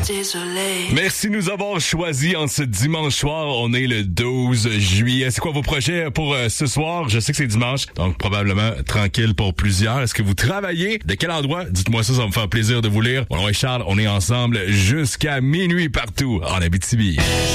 désolé. Merci de nous avoir choisis en ce dimanche soir. On est le 12 juillet. C'est quoi vos projets pour ce soir? Je sais que c'est dimanche, donc probablement tranquille pour plusieurs. Est-ce que vous travaillez? De quel endroit? Dites-moi ça va me faire plaisir de vous lire. Mon nom est Charles, on est ensemble jusqu'à minuit partout en Abitibi.